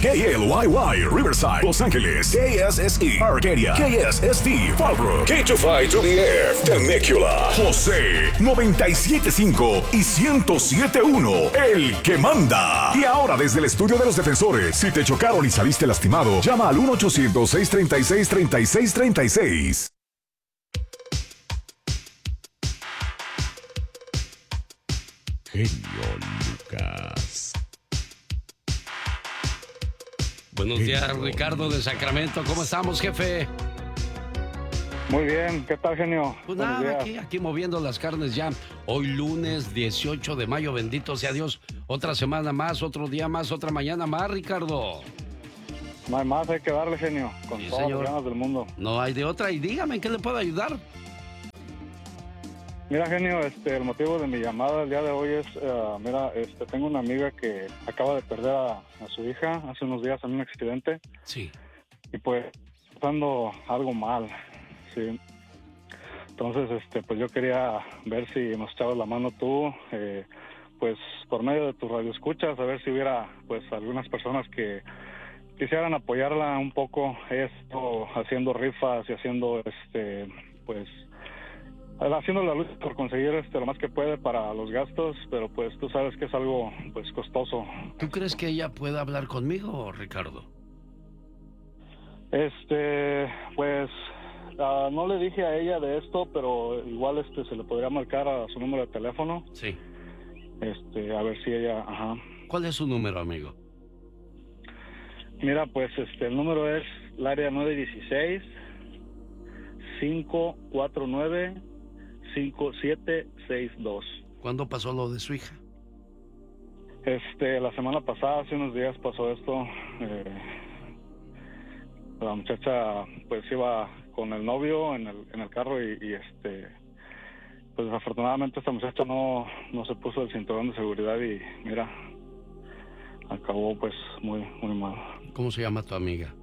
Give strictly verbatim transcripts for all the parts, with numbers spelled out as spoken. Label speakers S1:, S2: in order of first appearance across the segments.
S1: K L Y Y, Riverside, Los Ángeles, K S S E, Arcadia, K S S T, Fallbrook, K two five to the F, Temecula, José, noventa y siete punto cinco y ciento siete punto uno, el que manda. Y ahora desde el estudio de los defensores, si te chocaron y saliste lastimado, llama al uno ochocientos, seiscientos treinta y seis, treinta y seis treinta y seis.
S2: Genio Lucas.
S3: Buenos días, Ricardo de Sacramento. ¿Cómo estamos, jefe?
S4: Muy bien, ¿qué tal, genio?
S3: Pues nada, aquí, aquí moviendo las carnes ya. Hoy lunes dieciocho de mayo, bendito sea Dios. Otra semana más, otro día más, otra mañana más, Ricardo.
S4: No hay más, hay que darle, genio, con
S3: Sí,
S4: todas
S3: señor.
S4: las ganas del mundo.
S3: No hay de otra. Y dígame, ¿en qué le puedo ayudar?
S4: Mira, genio, este, el motivo de mi llamada el día de hoy es, uh, mira, este, tengo una amiga que acaba de perder a, a su hija hace unos días en un accidente.
S3: Sí.
S4: Y pues, pasando algo mal, sí. Entonces, este, pues yo quería ver si nos echabas la mano tú, eh, pues por medio de tu radio escuchas, a ver si hubiera, pues, algunas personas que quisieran apoyarla un poco, esto, haciendo rifas y haciendo, este, pues, haciendo la lucha por conseguir este lo más que puede para los gastos, pero pues tú sabes que es algo pues costoso.
S3: ¿Tú crees que ella pueda hablar conmigo, Ricardo?
S4: Este, pues uh, no le dije a ella de esto, pero igual este se le podría marcar a su número de teléfono.
S3: Sí.
S4: Este, a ver si ella, ajá.
S3: ¿Cuál es su número, amigo?
S4: Mira, pues este el número es el área nueve uno seis, cinco cuatro nueve, cinco siete seis dos.
S3: ¿Cuándo pasó lo de su hija?
S4: Este, la semana pasada, hace unos días pasó esto. Eh, la muchacha, pues, iba con el novio en el, en el carro y, y, este, pues, desafortunadamente esta muchacha no, no se puso el cinturón de seguridad y, mira, acabó, pues, muy, muy mal.
S3: ¿Cómo se llama tu amiga?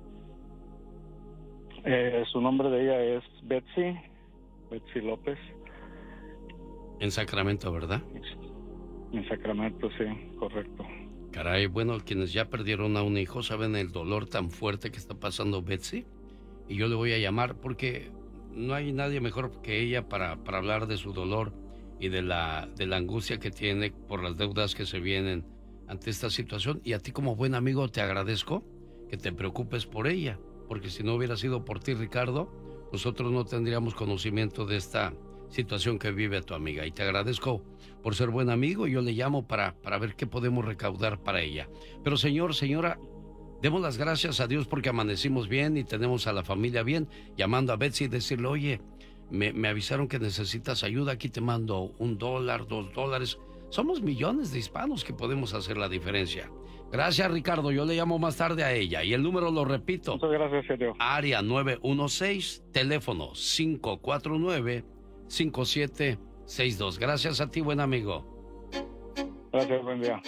S4: Eh, su nombre de ella es Betsy, Betsy López.
S3: En Sacramento, ¿verdad?
S4: En Sacramento, sí, correcto.
S3: Caray, bueno, quienes ya perdieron a un hijo saben el dolor tan fuerte que está pasando Betsy. Y yo le voy a llamar porque no hay nadie mejor que ella para, para hablar de su dolor y de la, de la angustia que tiene por las deudas que se vienen ante esta situación. Y a ti como buen amigo te agradezco que te preocupes por ella, porque si no hubiera sido por ti, Ricardo, nosotros no tendríamos conocimiento de esta situación que vive tu amiga. Y te agradezco por ser buen amigo y yo le llamo para, para ver qué podemos recaudar para ella. Pero señor, señora, demos las gracias a Dios porque amanecimos bien y tenemos a la familia bien. Llamando a Betsy y decirle, oye, me, me avisaron que necesitas ayuda, aquí te mando un dólar, dos dólares. Somos millones de hispanos que podemos hacer la diferencia. Gracias, Ricardo, yo le llamo más tarde a ella y el número lo repito.
S4: Muchas gracias, señor.
S3: Área nueve uno seis, teléfono cinco cuatro nueve, cinco siete seis dos. Gracias a ti, buen amigo.
S4: Gracias, buen día.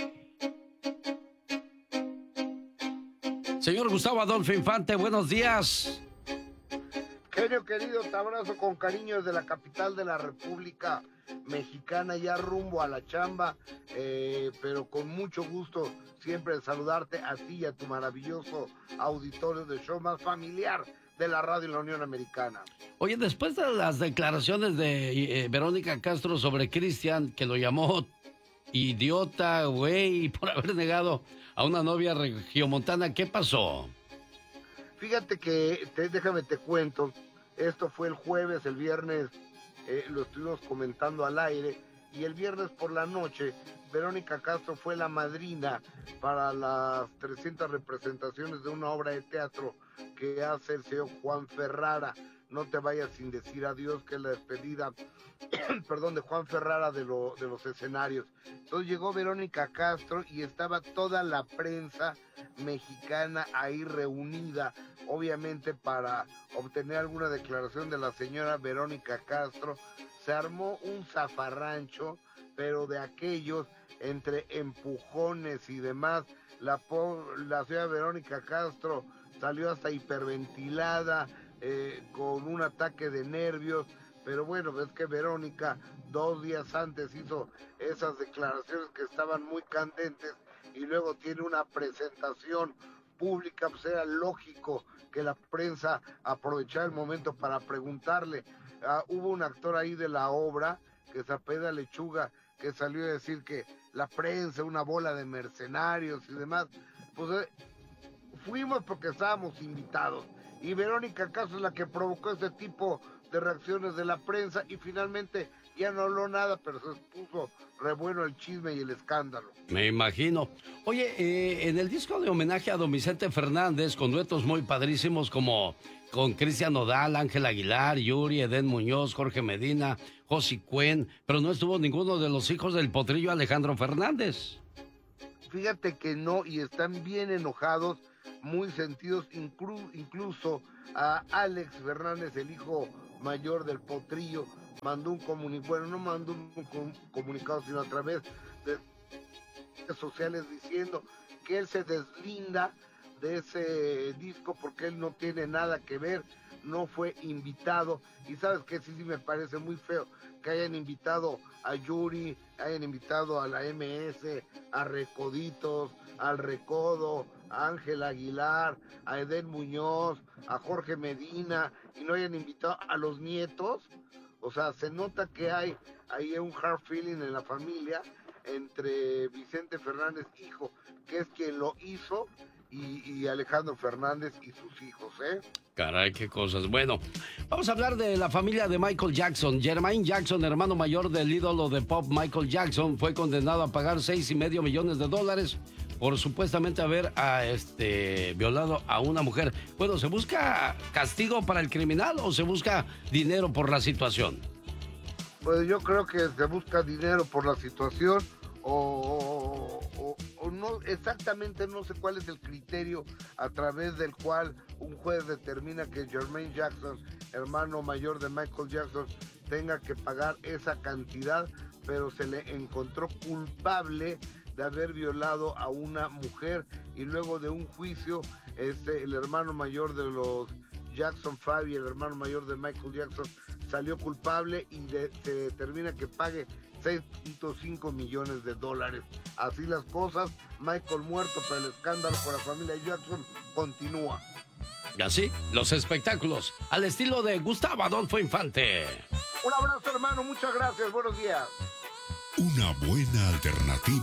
S3: Señor Gustavo Adolfo Infante, buenos días.
S5: Genio querido, te abrazo con cariño desde la capital de la República Mexicana, ya rumbo a la chamba, eh, pero con mucho gusto siempre de saludarte a ti y a tu maravilloso auditorio de show más familiar de la radio en la Unión Americana.
S3: Oye, después de las declaraciones de eh, Verónica Castro sobre Cristian, que lo llamó idiota, güey, por haber negado a una novia regiomontana, ¿qué pasó?
S5: Fíjate que, te, déjame te cuento, esto fue el jueves, el viernes eh, lo estuvimos comentando al aire, y el viernes por la noche, Verónica Castro fue la madrina para las trescientas representaciones de una obra de teatro que hace el señor Juan Ferrara. No te vayas sin decir adiós, que es la despedida, perdón, de Juan Ferrara de, lo, de los escenarios. Entonces llegó Verónica Castro y estaba toda la prensa mexicana ahí reunida, obviamente para obtener alguna declaración de la señora Verónica Castro. Se armó un zafarrancho, pero de aquellos, entre empujones y demás. La, la señora Verónica Castro salió hasta hiperventilada, eh, con un ataque de nervios, pero bueno, ves que Verónica dos días antes hizo esas declaraciones que estaban muy candentes y luego tiene una presentación pública, pues era lógico que la prensa aprovechara el momento para preguntarle. Uh, hubo un actor ahí de la obra, que se apellida Lechuga, que salió a decir que la prensa, una bola de mercenarios y demás. Pues eh, fuimos porque estábamos invitados. Y Verónica Castro es la que provocó ese tipo de reacciones de la prensa y finalmente ya no habló nada, pero se puso re bueno el chisme y el escándalo.
S3: Me imagino. Oye, eh, en el disco de homenaje a don Vicente Fernández, con duetos muy padrísimos como con Cristian Nodal, Ángel Aguilar, Yuri, Edén Muñoz, Jorge Medina, Josi Cuen, pero no estuvo ninguno de los hijos del potrillo Alejandro Fernández.
S5: Fíjate que no, y están bien enojados, muy sentidos, inclu- incluso a Alex Fernández, el hijo mayor del potrillo, mandó un comunicado, bueno, no mandó un com- comunicado, sino a través de redes sociales diciendo que él se deslinda de ese disco porque él no tiene nada que ver, no fue invitado, y sabes que sí, sí me parece muy feo que hayan invitado a Yuri, hayan invitado a la M S, a Recoditos, al Recodo, a Ángel Aguilar, a Edén Muñoz, a Jorge Medina, y no hayan invitado a los nietos. O sea, se nota que hay ahí un hard feeling en la familia entre Vicente Fernández, hijo, que es quien lo hizo, y, y Alejandro Fernández y sus hijos, ¿eh?
S3: Caray, qué cosas. Bueno, vamos a hablar de la familia de Michael Jackson. Jermaine Jackson, hermano mayor del ídolo de pop Michael Jackson, fue condenado a pagar seis y medio millones de dólares por supuestamente haber a, este, violado a una mujer. Bueno, ¿se busca castigo para el criminal o se busca dinero por la situación?
S5: Pues yo creo que se busca dinero por la situación, o, o, o no, exactamente no sé cuál es el criterio a través del cual un juez determina que Jermaine Jackson, hermano mayor de Michael Jackson, tenga que pagar esa cantidad, pero se le encontró culpable de haber violado a una mujer, y luego de un juicio, este, el hermano mayor de los Jackson cinco y el hermano mayor de Michael Jackson salió culpable y de, se determina que pague seis punto cinco millones de dólares. Así las cosas, Michael muerto, pero el escándalo por la familia Jackson continúa.
S3: Y así, los espectáculos, al estilo de Gustavo Adolfo Infante.
S5: Un abrazo, hermano, muchas gracias, buenos días.
S1: Una buena alternativa